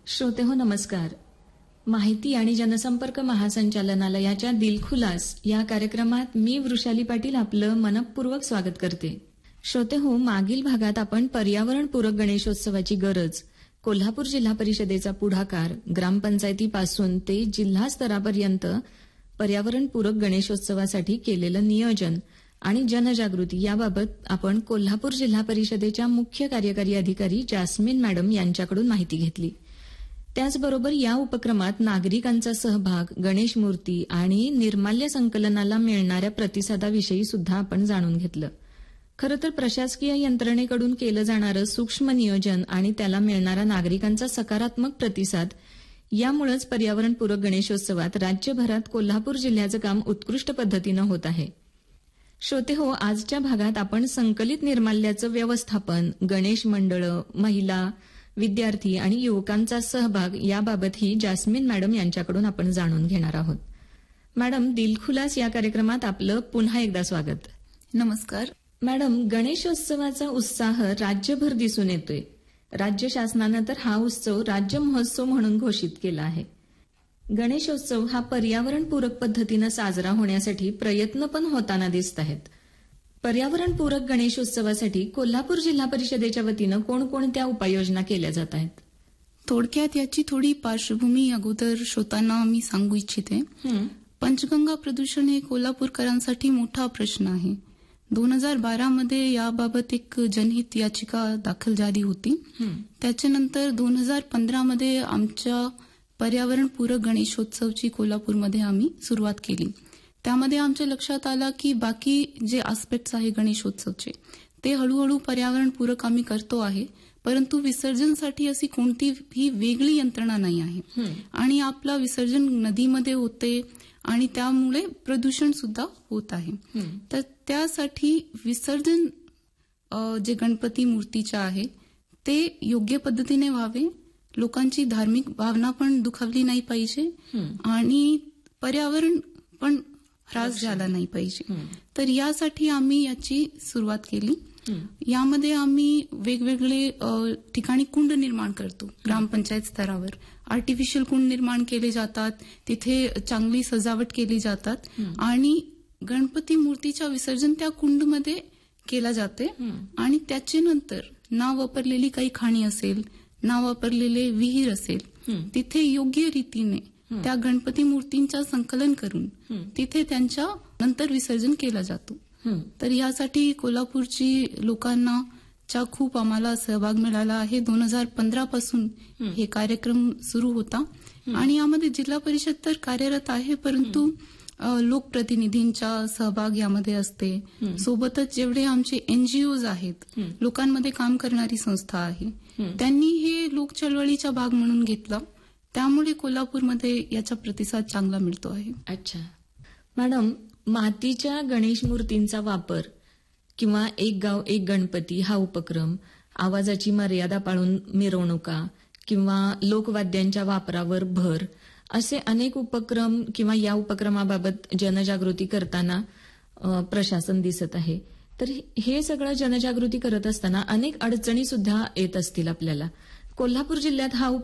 श्रोते हो नमस्कार. माहिती आणि जनसंपर्क महासंचालनालयाच्या दिलखुलास या कार्यक्रमात मी वृषाली पाटील आपलं मनपूर्वक स्वागत करते. श्रोते हो, मागील भागात आपण पर्यावरणपूरक गणेशोत्सवाची गरज, कोल्हापूर जिल्हा परिषदेचा पुढाकार, ग्रामपंचायतीपासून ते जिल्हा स्तरापर्यंत पर्यावरणपूरक गणेशोत्सवासाठी केलेलं नियोजन आणि जनजागृती याबाबत आपण कोल्हापूर जिल्हा परिषदेच्या मुख्य कार्यकारी अधिकारी जास्मिन मॅडम यांच्याकडून माहिती घेतली. त्याचबरोबर या उपक्रमात नागरिकांचा सहभाग, गणेश मूर्ती आणि निर्माल्य संकलनाला मिळणाऱ्या प्रतिसादाविषयी सुद्धा आपण जाणून घेतलं. खरं तर प्रशासकीय यंत्रणेकडून केलं जाणारं सूक्ष्म नियोजन आणि त्याला मिळणारा नागरिकांचा सकारात्मक प्रतिसाद यामुळेच पर्यावरणपूरक गणेशोत्सवात राज्यभरात कोल्हापूर जिल्ह्याचं काम उत्कृष्ट पद्धतीनं होत आहे. श्रोते हो, आजच्या भागात आपण संकलित निर्माल्याचं व्यवस्थापन, गणेश मंडळं, महिला, विद्यार्थी आणि युवकांचा सहभाग याबाबतही जास्मिन मॅडम यांच्याकडून आपण जाणून घेणार आहोत. मॅडम, दिलखुलास या कार्यक्रमात आपलं पुन्हा एकदा स्वागत. नमस्कार मॅडम, गणेशोत्सवाचा उत्साह राज्यभर दिसून येतोय. राज्य शासनानं तर हा उत्सव राज्य महोत्सव म्हणून घोषित केला आहे. गणेशोत्सव हा पर्यावरणपूरक पद्धतीनं साजरा होण्यासाठी प्रयत्न पण होताना दिसत आहेत. पर्यावरणपूरक गणेशोत्सवासाठी कोल्हापूर जिल्हा परिषदेच्या वतीनं कोणकोणत्या उपाययोजना केल्या जात आहेत? थोडक्यात याची थोडी पार्श्वभूमी अगोदर श्रोतांना मी सांगू इच्छिते. पंचगंगा प्रदूषण हे कोल्हापूरकरांसाठी मोठा प्रश्न आहे. 2012 मध्ये याबाबत एक जनहित याचिका दाखल झाली होती. त्याच्यानंतर 2015 मध्ये आमच्या पर्यावरणपूरक गणेशोत्सवची कोल्हापूरमध्ये आम्ही सुरुवात केली. त्यामध्ये आमच्या लक्षात आलं की बाकी जे आस्पेक्ट्स आहे गणेशोत्सवचे ते हळूहळू पर्यावरणपूरक आम्ही करतो आहे, परंतु विसर्जनसाठी अशी कोणतीही वेगळी यंत्रणा नाही आहे. आणि आपला विसर्जन नदीमध्ये होते आणि त्यामुळे प्रदूषण सुद्धा होत आहे. तर त्यासाठी विसर्जन जे गणपती मूर्तीच्या आहे ते योग्य पद्धतीने व्हावे, लोकांची धार्मिक भावना पण दुखावली नाही पाहिजे आणि पर्यावरण पण ह्रास झाला नाही पाहिजे. तर यासाठी आम्ही याची सुरुवात केली. यामध्ये आम्ही वेगवेगळे ठिकाणी कुंड निर्माण करतो. ग्रामपंचायत स्तरावर आर्टिफिशियल कुंड निर्माण केले जातात, तिथे चांगली सजावट केली जातात आणि गणपती मूर्तीच्या विसर्जन त्या कुंडमध्ये केला जाते. आणि त्याच्यानंतर ना वापरलेली काही खाणी असेल, ना वापरलेले विहीर असेल, तिथे योग्य रीतीने त्या गणपती मूर्तींच्या संकलन करून तिथे त्यांच्या नंतर विसर्जन केलं जातो. तर यासाठी कोल्हापूरची लोकांना च्या खूप आम्हाला सहभाग मिळाला आहे. 2015 पासून हे कार्यक्रम सुरू होता आणि यामध्ये जिल्हा परिषद तर कार्यरत आहे, परंतु लोकप्रतिनिधींचा सहभाग यामध्ये असते. सोबतच जेवढे आमचे एनजीओज आहेत, लोकांमध्ये काम करणारी संस्था आहे, त्यांनी हे लोक चळवळीचा भाग म्हणून घेतला. त्यामुळे कोल्हापूरमध्ये याचा प्रतिसाद चांगला मिळतो आहे. अच्छा मॅडम, मातीच्या गणेश मूर्तींचा वापर किंवा एक गाव एक गणपती हा उपक्रम, आवाजाची मर्यादा पाळून मिरवणुका किंवा लोकवाद्यांच्या वापरावर भर, असे अनेक उपक्रम किंवा या उपक्रमाबाबत जनजागृती करताना प्रशासन दिसत आहे. तर हे सगळं जनजागृती करत असताना अनेक अडचणी सुद्धा येत असतील आपल्याला. कोल्हापूर जिल्ह्यात हा